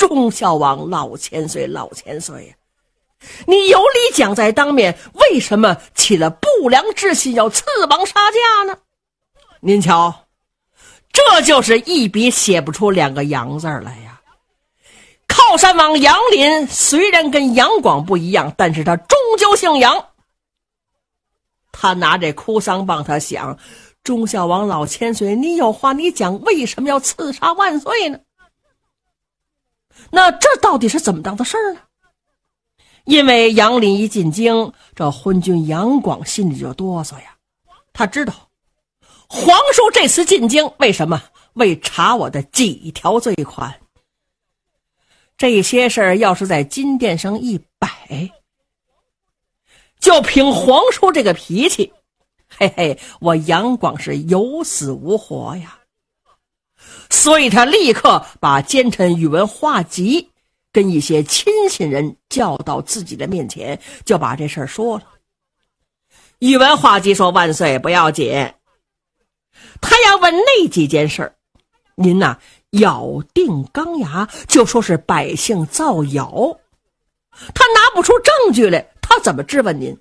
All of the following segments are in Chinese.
忠孝王老千岁，老千岁呀！你有理讲在当面，为什么起了不良之心要刺王杀驾呢？您瞧，这就是一笔写不出两个杨字来呀。靠山王杨林虽然跟杨广不一样，但是他终究姓杨。他拿这哭丧棒，他想，忠孝王老千岁，你有话你讲，为什么要刺杀万岁呢？那这到底是怎么当的事呢？因为杨林一进京，这昏君杨广心里就哆嗦呀。他知道皇叔这次进京，为什么？为查我的几条罪款。这些事儿要是在金殿上一摆，就凭皇叔这个脾气，嘿嘿，我杨广是有死无活呀。所以他立刻把奸臣宇文化及跟一些亲信人叫到自己的面前，就把这事儿说了。宇文化及说，万岁不要紧，他要问那几件事儿，您呐咬定钢牙，就说是百姓造谣，他拿不出证据来，他怎么质问您？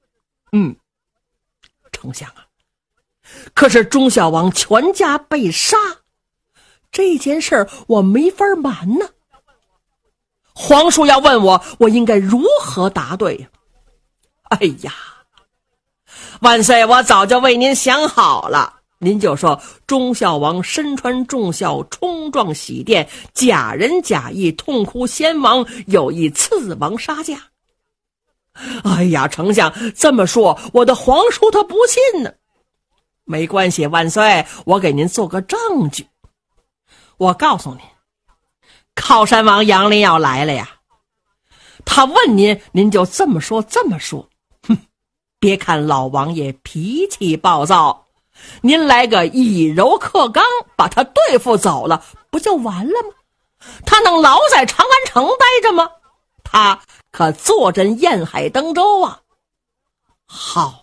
丞相啊，可是忠孝王全家被杀，这件事儿我没法瞒呢。皇叔要问我，我应该如何答对呀？哎呀，万岁，我早就为您想好了。您就说忠孝王身穿重孝，冲撞喜殿，假仁假义，痛哭先王，有意刺王杀驾。哎呀，丞相这么说，我的皇叔他不信呢。没关系，万岁，我给您做个证据。我告诉您，靠山王杨林要来了呀。他问您，您就这么说这么说。别看老王爷脾气暴躁，您来个以柔克刚，把他对付走了，不就完了吗？他能老在长安城待着吗？他可坐镇沿海登州啊。好，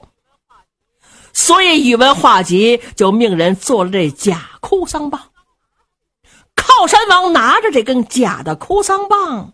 所以宇文化及就命人做了这假哭丧棒。靠山王拿着这根假的哭丧棒，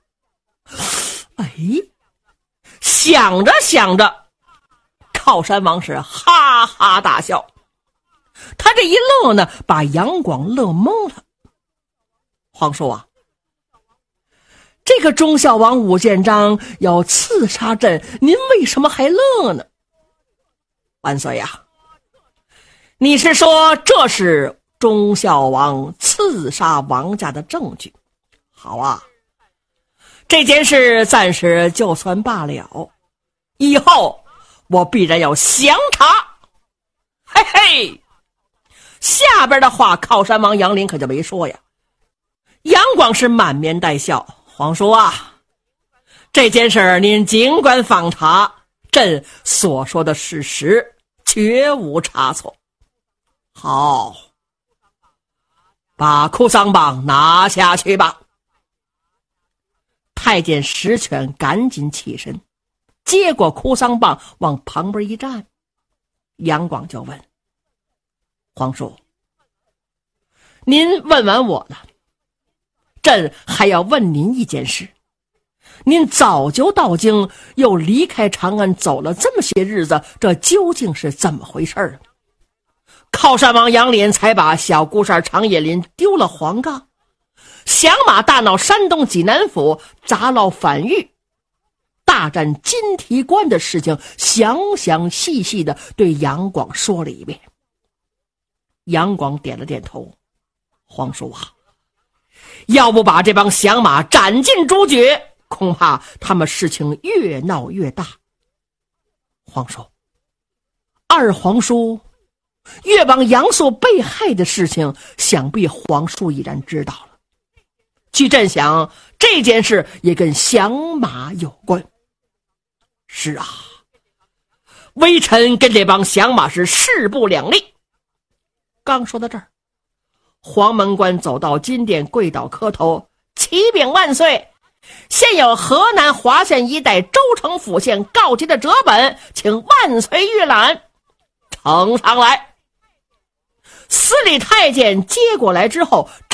想着想着，靠山王是哈哈大笑。他这一乐呢，把杨广乐懵了。皇叔啊，这个忠孝王武建章要刺杀朕，您为什么还乐呢？万岁呀，你是说这是忠孝王刺杀王家的证据？好啊，这件事暂时就算罢了，以后我必然要详查。嘿嘿，下边的话靠山王杨林可就没说呀。杨广是满面带笑，皇叔啊，这件事您尽管访查，朕所说的事实绝无差错。好，把哭丧棒拿下去吧。太监石犬赶紧起身，接过哭丧棒往旁边一站。杨广就问，皇叔，您问完我了，朕还要问您一件事。您早就到京，又离开长安走了这么些日子，这究竟是怎么回事啊？靠山王杨林才把小姑扇长野林丢了黄冈，响马大闹山东济南府，砸牢反狱，大战金提关的事情详详细细的对杨广说了一遍。杨广点了点头，皇叔啊，要不把这帮响马斩尽诛绝，恐怕他们事情越闹越大。皇叔，二皇叔越王杨素被害的事情，想必皇叔已然知道了。据朕想，这件事也跟响马有关。是啊，微臣跟这帮响马是势不两立。刚说到这儿，黄门官走到金殿，跪倒磕头，启禀万岁，现有河南华县一带州城府县告急的折本，请万岁御览。呈上来。司礼太监接过来之后，